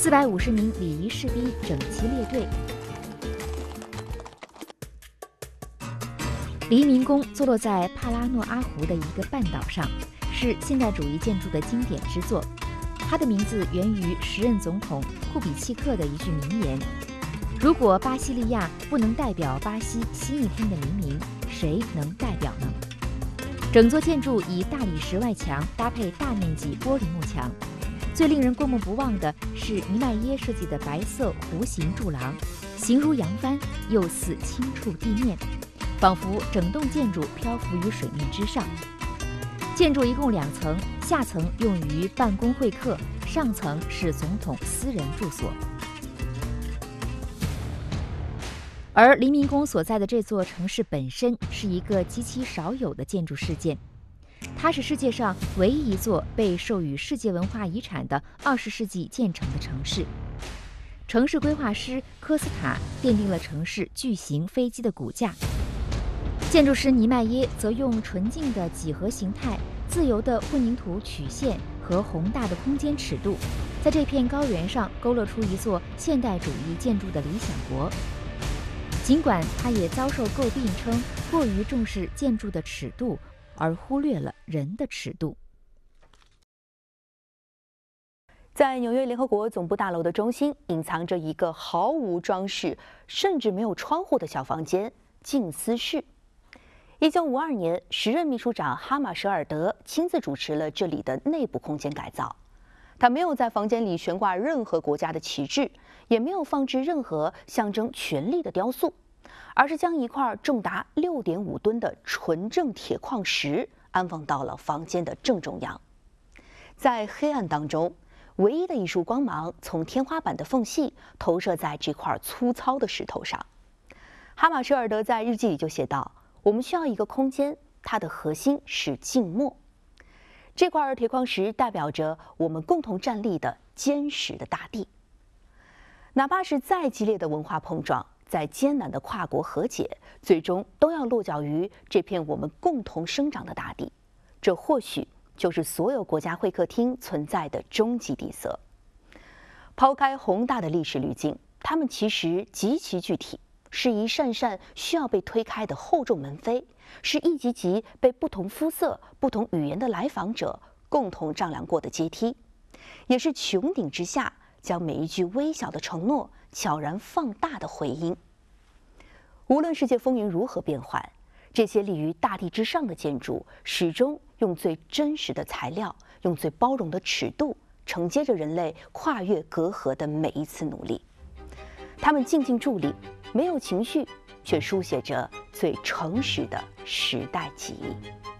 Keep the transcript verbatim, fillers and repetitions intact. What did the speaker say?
四百五十名礼仪士兵整齐列队。黎明宫坐落在帕拉诺阿湖的一个半岛上，是现代主义建筑的经典之作。它的名字源于时任总统库比契克的一句名言：如果巴西利亚不能代表巴西新一天的黎明，谁能代表呢？整座建筑以大理石外墙搭配大面积玻璃幕墙，最令人过目不忘的是尼迈耶设计的白色弧形柱廊，形如扬帆，又似轻触地面，仿佛整栋建筑漂浮于水面之上。建筑一共两层，下层用于办公会客，上层是总统私人住所。而黎明宫所在的这座城市本身是一个极其少有的建筑事件，它是世界上唯一一座被授予世界文化遗产的二十世纪建成的城市。城市规划师科斯塔奠定了城市巨型飞机的骨架，建筑师尼迈耶则用纯净的几何形态、自由的混凝土曲线和宏大的空间尺度，在这片高原上勾勒出一座现代主义建筑的理想国。尽管他也遭受诟病，称过于重视建筑的尺度，而忽略了人的尺度。 在纽约联合国总部大楼的中心，隐藏着一个毫无装饰，甚至没有窗户的小房间——静思室。一九五二年，时任秘书长哈马舍尔德亲自主持了这里的内部空间改造。他没有在房间里悬挂任何国家的旗帜，也没有放置任何象征权力的雕塑，而是将一块重达六点五吨的纯正铁矿石安放到了房间的正中央。在黑暗当中，唯一的一束光芒从天花板的缝隙投射在这块粗糙的石头上。哈马舍尔德在日记里就写道：“我们需要一个空间，它的核心是静默。这块铁矿石代表着我们共同站立的坚实的大地。哪怕是再激烈的文化碰撞，再艰难的跨国和解，最终都要落脚于这片我们共同生长的大地。这或许就是所有国家会客厅存在的终极底色。抛开宏大的历史滤镜，它们其实极其具体，是一扇扇需要被推开的厚重门扉，是一级级被不同肤色、不同语言的来访者共同丈量过的阶梯，也是穹顶之下将每一句微小的承诺悄然放大的回音。无论世界风云如何变幻，这些立于大地之上的建筑始终用最真实的材料，用最包容的尺度，承接着人类跨越隔阂的每一次努力。他们静静伫立，没有情绪，却书写着最诚实的时代记忆。